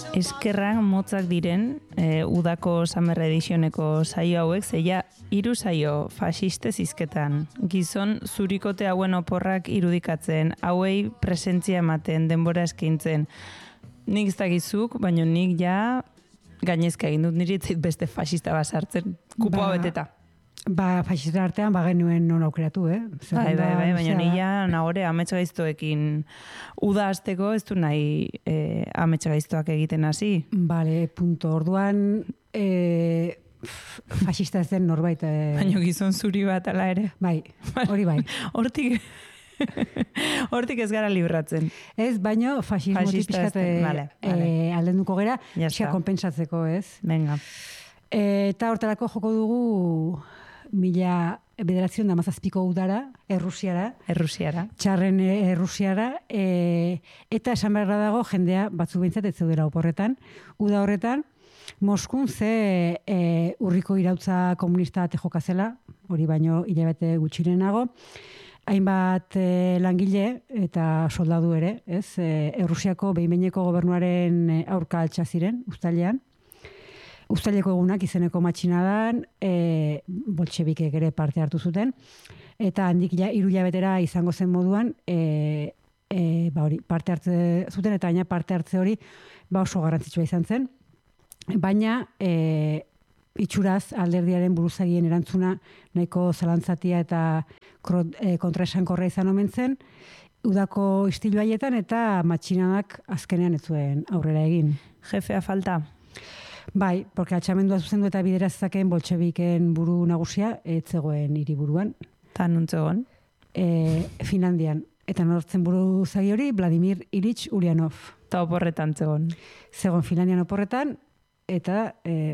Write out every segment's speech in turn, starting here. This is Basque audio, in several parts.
eskerran motzak diren udako Summer Editioneko saio hauek, zeia 3 saio faxiste zizketan. Gizon zurikote hauen oporrak irudikatzen, hauei presentzia ematen, denbora eskaintzen. Nik ez dakizuk, baina nik ja gainezka egin dut niri etzait beste faxista basartzen, kupoa beteta. Faxista artean genuen non aukeratu, baina nila nagore amets gaiztoekin uda azteko ez du nahi amets gaiztoak egiten hasi. Bale, punto. Orduan faxista ez den norbait. Baina gizon zuri bat ala ere. Bai, hori bai. Hortik ez gara libratzen. Ez, baina faxismotik pixkat aldenduko gera, pixka konpensatzeko, ez? Venga. Eta hortarako joko dugu 1917 udara, Errusiara. Txarren Errusiara, eta esan beharra dago jendea batzu behintzat ez zeudela oporretan. Uda horretan, Moskun ze urriko irautza komunista jokazela, hori baino hilabete gutxirenago, hainbat langile eta soldadu ere, ez? Errusiako behin-behineko gobernuaren aurka altxa ziren, uztailean. Uztaileko egunak izeneko matxinadan, boltxebikek ere parte hartu zuten, eta handik 3 hilabetera izango zen moduan, parte hartze zuten, eta baina parte hartze hori oso garrantzitsua izan zen. Baina, itxuraz alderdiaren buruzagien erantzuna nahiko zalantzatia eta kontraesankorra izan omen zen, udako istilu haietan eta matxinadak azkenean ez zuen aurrera egin. Jefea falta? Bai, porque atxamendua zuzendu eta biderazakeen boltxebiken buru nagusia etzegoen hiriburuan. Ta nuntzegoen? Finlandian. Eta nortzen buru zagi hori, Vladimir Ilich Ulyanov. Eta oporretan zegoen? Zegoen Finlandian oporretan, eta,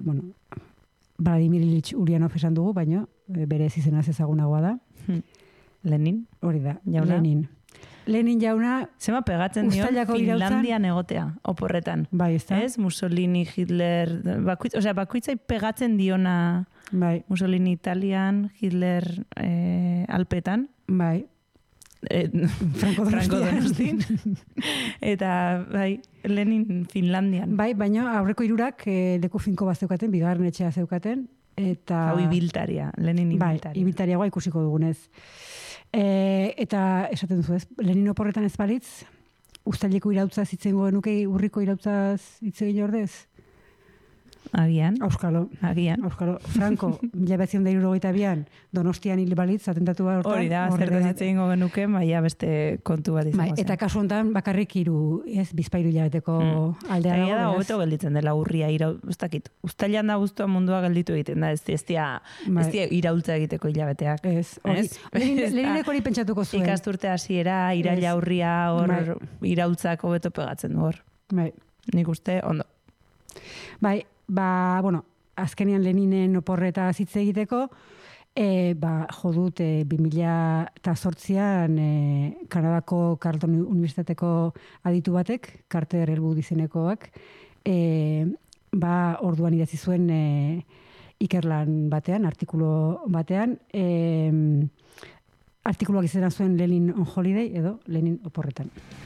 Vladimir Ilich Ulyanov esan dugu, baina bere ez izenaz ezagunagoa da. Lenin? Hori da, jauna? Lenin jauna... Zema pegatzen dion Finlandian egotea, oporretan. Bai, ez da? Ez? Mussolini, Hitler... Bakoitzai pegatzen diona Mussolini Italian, Hitler Alpetan. Bai. Franco Donostin. Eta, Lenin Finlandian. Bai, baina aurreko 3 leku finko bat zeukaten, bigarren etxea zeukaten. Hau ibiltaria, Lenin ibiltaria. Bai, ibiltariagoa ikusiko dugunez. Eta esaten duzu ez, Lenin oporretan ez balitz, uztaileko irautza zitzen genuke urriko irautza zitzen ordez? Agian. Auskalo. Franco, 1962an, Donostian hil balitz, atentatua hortan. Hori da, zerta zitzen genuke, baina beste kontu bat izango zen. Eta kasu honetan bakarrik bizpairu hilabeteko aldea dago. Egia da, hobeto gelditzen dela urria, ez dakit. Uztailean da guztua mundua gelditu egiten da, ez dira iraultza egiteko hilabeteak. Ez, Lenineko hori pentsatuko zuen. Ikasturte hasiera, iraila urria, hor iraultzak hobeto pegatzen du hor. Nik uste, ondo. Bai, azkenean Leninen oporreta zitze egiteko, jo dut 2008an Kanadako Carleton Unibertsitateko aditu batek, Carter Elwood izenekoak, orduan idatzi zuen ikerlan batean, artikulu batean, artikuluak izena zuen Lenin on Holiday edo Lenin oporretan.